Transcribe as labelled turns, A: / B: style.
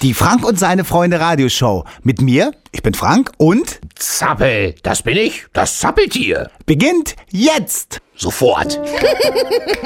A: Die Frank und seine Freunde Radioshow. Mit mir, ich bin Frank und...
B: Zappel, das bin ich, das Zappeltier.
A: Beginnt jetzt!
B: Sofort.